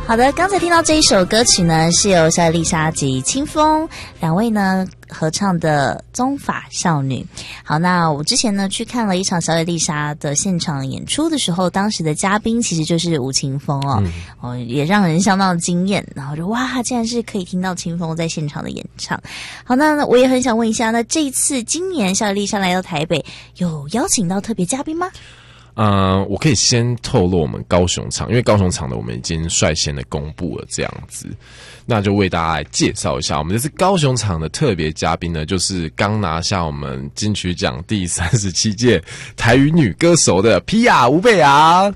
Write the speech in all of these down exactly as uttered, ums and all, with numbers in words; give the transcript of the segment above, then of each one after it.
好的，刚才听到这一首歌曲呢，是由小野丽莎及清风两位呢合唱的《宗法少女》。好，那我之前呢去看了一场小野丽莎的现场演出的时候，当时的嘉宾其实就是吴青峰哦，嗯、哦也让人相当惊艳。然后就哇，竟然是可以听到青峰在现场的演唱。好，那我也很想问一下，那这一次今年小野丽莎来到台北，有邀请到特别嘉宾吗？ 呃，我可以先透露我们高雄场，因为高雄场的我们已经率先的公布了这样子，那就为大家来介绍一下，我们这次高雄场的特别嘉宾呢，就是刚拿下我们金曲奖第三十七届台语女歌手的皮亚吴贝雅。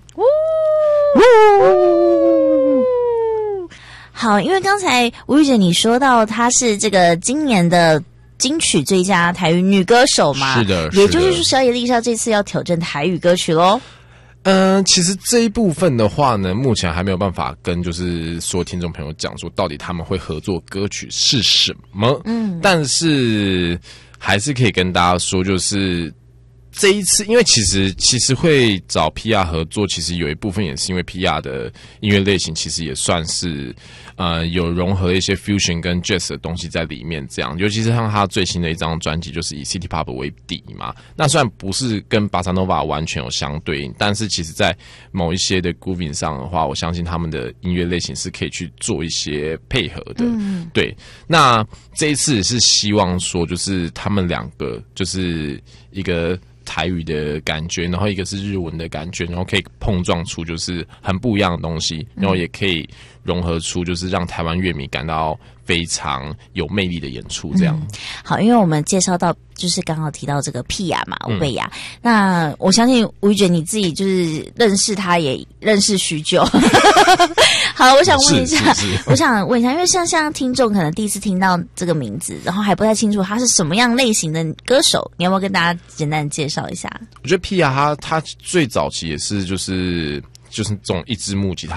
好，因为刚才吴玉姐你说到她是这个今年的金曲最佳台语女歌手嘛， 是的， 也就是说小野丽莎这次要挑战台语歌曲咯。 嗯、呃，其实这一部分的话呢，目前还没有办法跟就是所有听众朋友讲说到底他们会合作歌曲是什么，嗯，但是还是可以跟大家说，就是这一次，因为其实其实会找 P R 合作，其实有一部分也是因为 P R 的音乐类型其实也算是呃有融合一些 fusion 跟 jazz 的东西在里面，这样，尤其是像他最新的一张专辑就是以 City Pop 为底嘛，那虽然不是跟 Bossa Nova 完全有相对应，但是其实在某一些的 grooving 上的话，我相信他们的音乐类型是可以去做一些配合的，嗯，对。那这一次是希望说，就是他们两个就是一个台语的感觉，然后一个是日文的感觉，然后可以碰撞出就是很不一样的东西，然后也可以融合出就是让台湾乐迷感到非常有魅力的演出这样、嗯、 好，因为我们介绍到就是刚好提到这个皮亚嘛，吴贝雅、嗯、那我相信吴姐你自己就是认识他也认识许久好，我想问一下我想问一下，因为像像听众可能第一次听到这个名字，然后还不太清楚他是什么样类型的歌手，你要不要跟大家简单的介绍一下？ 我觉得皮亚他他最早期也是就是就是这种一支木吉他